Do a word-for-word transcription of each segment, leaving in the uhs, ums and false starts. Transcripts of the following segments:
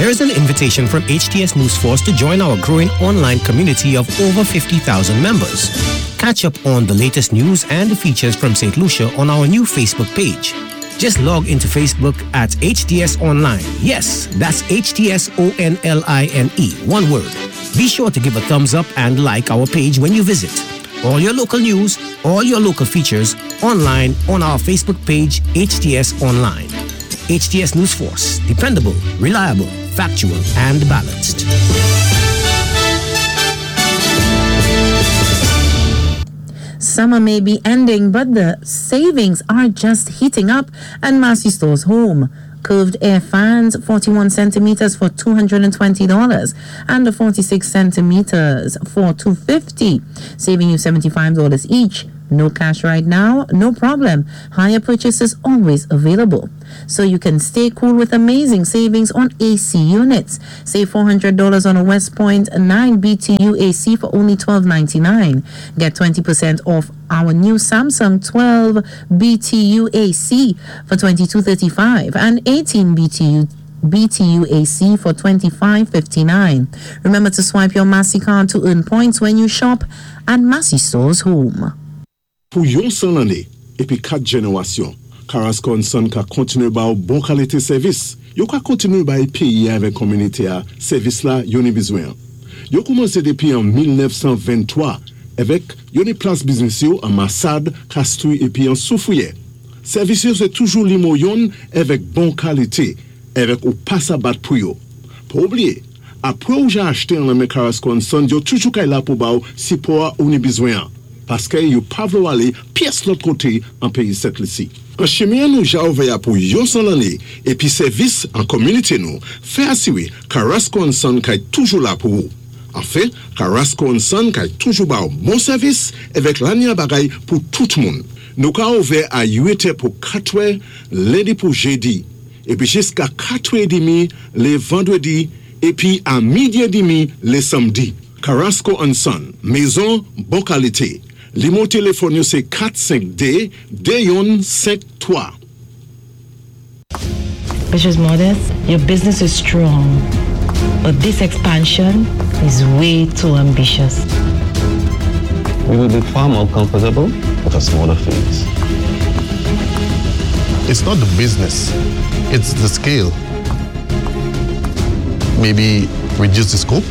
There is an invitation from H T S News Force to join our growing online community of over fifty thousand members. Catch up on the latest news and the features from Saint Lucia on our new Facebook page. Just log into Facebook at H T S Online. Yes, that's H T S O N L I N E, one word. Be sure to give a thumbs up and like our page when you visit. All your local news, all your local features, online on our Facebook page, H T S Online. H T S News Force, dependable, reliable, factual, and balanced. Summer may be ending, but the savings are just heating up at Massey Stores Home. Curved air fans, forty-one centimeters for two hundred twenty dollars, and the forty-six centimeters for two hundred fifty dollars, saving you seventy-five dollars each. No cash right now, no problem. Higher purchases always available. So you can stay cool with amazing savings on A C units. Save four hundred dollars on a West Point nine B T U A C for only twelve ninety-nine. Get twenty percent off our new Samsung twelve B T U A C for twenty-two thirty-five and eighteen B T U B T U A C for twenty-five fifty-nine. Remember to swipe your Massey card to earn points when you shop at Massey Stores Home. Pour yon cent l'année et puis quatre générations, Carrasco and Son ka continue ba bon qualité service. Yo ka continue ba payer avec communauté a service là yon besoin. Yo commencé depuis en dix-neuf cent vingt-trois avec yon place business yo en Massad, Castouille et puis en Soufouye. Service yo c'est toujours limoyon avec bon qualité, avec ou pas à battre pour yo. Pas oublier, après ou j'ai acheté en la Carrasco and Son, yo toujours kay là pour ba si pour ou ni besoin. Parce que yo pas vouloir aller pièce l'autre côté en pays cette ici. En chemin nous j'ai ouvert pour yon cent l'année et puis service en communauté nous fait assurer Carrasco and Son kay toujours là pour vous. En fait, Carrasco and Son kay toujours ba bon service avec l'année bagaille pour tout le monde. Nous ka ouvert à huit heures pour quatre heures lundi pour jeudi et puis jusqu'à quatre heures trente les vendredis et puis à midi et demi les samedis. Carrasco and Son, maison bonne qualité. Le mon téléphone c'est quatre cinq D Dayon cinq trois. Missus Modest, your business is strong, but this expansion is way too ambitious. We will be far more comfortable with a smaller fees. It's not the business, it's the scale. Maybe reduce the scope?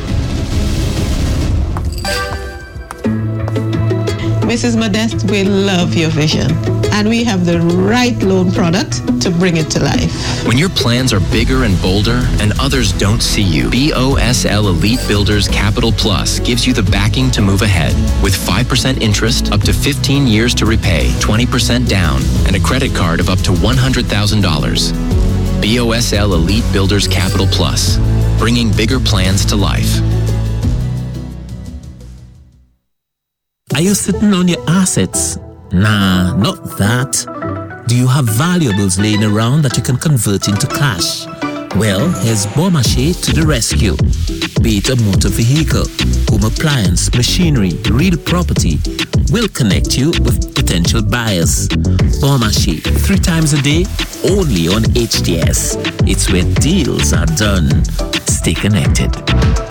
Missus Modeste, we love your vision, and we have the right loan product to bring it to life. When your plans are bigger and bolder and others don't see you, B O S L Elite Builders Capital Plus gives you the backing to move ahead with five percent interest, up to fifteen years to repay, twenty percent down, and a credit card of up to one hundred thousand dollars. B O S L Elite Builders Capital Plus, bringing bigger plans to life. Are you sitting on your assets? Nah, not that. Do you have valuables laying around that you can convert into cash? Well, here's Beaumarchais to the rescue. Be it a motor vehicle, home appliance, machinery, real property, we'll connect you with potential buyers. Beaumarchais, three times a day, only on H T S. It's where deals are done. Stay connected.